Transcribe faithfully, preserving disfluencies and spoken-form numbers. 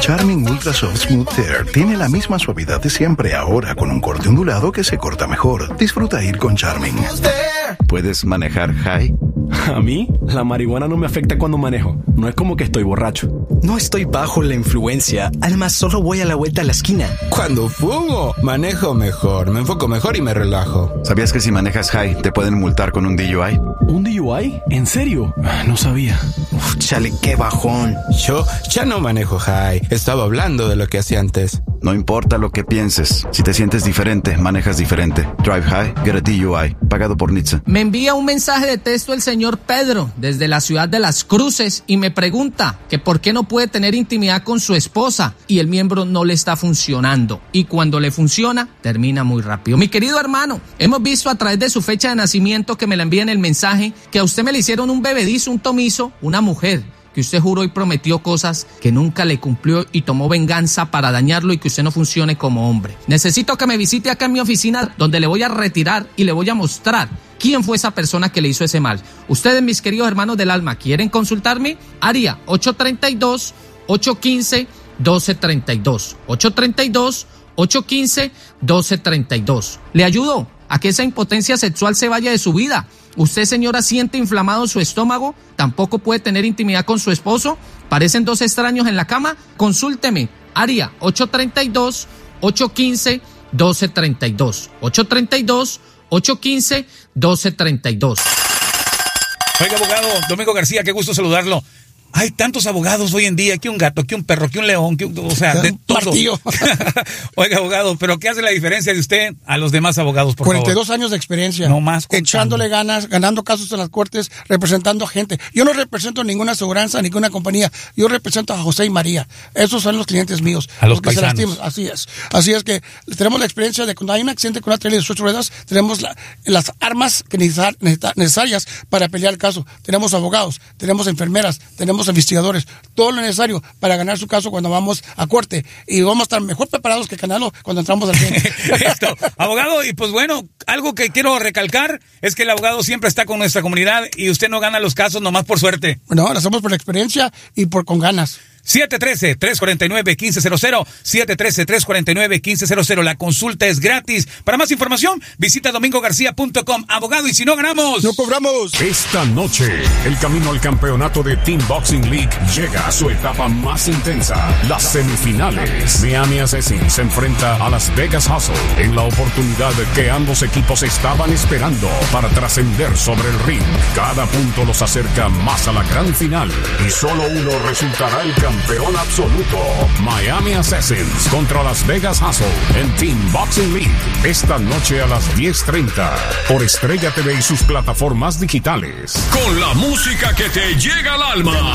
Charming Ultra Soft Smooth Tear tiene la misma suavidad de siempre, ahora con un corte ondulado que se corta mejor. Disfruta ir con Charming. ¿Puedes manejar high? A mí, la marihuana no me afecta cuando manejo. No es como que estoy borracho. No estoy bajo la influencia. Además, solo voy a la vuelta a la esquina. Cuando fumo, manejo mejor, me enfoco mejor y me relajo. ¿Sabías que si manejas high te pueden multar con un D U I? ¿Un D U I? ¿En serio? No sabía. Uf, chale, qué bajón. Yo ya no manejo high. Estaba hablando de lo que hacía antes. No importa lo que pienses. Si te sientes diferente, manejas diferente. Drive high, get a D U I. Pagado por N H T S A. Me envía un mensaje de texto el señor Pedro desde la ciudad de Las Cruces y me pregunta que por qué no puede tener intimidad con su esposa y el miembro no le está funcionando. Y cuando le funciona, termina muy rápido. Mi querido hermano, hemos visto a través de su fecha de nacimiento que me la envía en el mensaje que a usted me le hicieron un bebedizo, un tomizo, una mujer. Que usted juró y prometió cosas que nunca le cumplió y tomó venganza para dañarlo y que usted no funcione como hombre. Necesito que me visite acá en mi oficina donde le voy a retirar y le voy a mostrar quién fue esa persona que le hizo ese mal. Ustedes, mis queridos hermanos del alma, ¿quieren consultarme? Área ocho tres dos, ocho uno cinco, uno dos tres dos. ocho tres dos, ocho uno cinco, uno dos tres dos. ¿Le ayudo a que esa impotencia sexual se vaya de su vida? ¿Usted, señora, siente inflamado su estómago? ¿Tampoco puede tener intimidad con su esposo? ¿Parecen dos extraños en la cama? Consúlteme. Área ocho tres dos, ocho uno cinco, uno dos tres dos. ocho tres dos, ocho uno cinco, uno dos tres dos. Oiga, abogado, Domingo García, qué gusto saludarlo. Hay tantos abogados hoy en día, que un gato, que un perro, que un león, que un, o sea, de todo. Oiga, abogado, pero ¿qué hace la diferencia de usted a los demás abogados, por cuarenta y dos favor? años de experiencia. No más. Echándole ganas, ganando casos en las cortes, representando a gente. Yo no represento ninguna aseguranza, ninguna compañía. Yo represento a José y María. Esos son los clientes míos. A los, los que paisanos. se lastiman. Así es. Así es que tenemos la experiencia de cuando hay un accidente con una trailer de ocho ruedas, tenemos la, las armas que necesar, necesarias para pelear el caso. Tenemos abogados, tenemos enfermeras, tenemos investigadores. Todo lo necesario para ganar su caso cuando vamos a corte. Y vamos a estar mejor preparados que Canalo cuando entramos al cliente. Esto, abogado, y pues bueno, algo que quiero recalcar es que el abogado siempre está con nuestra comunidad y usted no gana los casos nomás por suerte. No, lo hacemos por la experiencia y por con ganas. siete uno tres, tres cuatro nueve, uno cinco cero cero, siete uno tres, tres cuatro nueve, uno cinco cero cero. La consulta es gratis. Para más información, visita domingo garcía punto com. Abogado, y si no ganamos, ¡no cobramos! Esta noche, el camino al campeonato de Team Boxing League llega a su etapa más intensa. Las semifinales. Miami Assassins se enfrenta a Las Vegas Hustle en la oportunidad que ambos equipos estaban esperando para trascender sobre el ring. Cada punto los acerca más a la gran final y solo uno resultará el campeón. Campeón absoluto. Miami Assassins contra Las Vegas Hustle en Team Boxing League. Esta noche a las diez treinta por Estrella T V y sus plataformas digitales. Con la música que te llega al alma.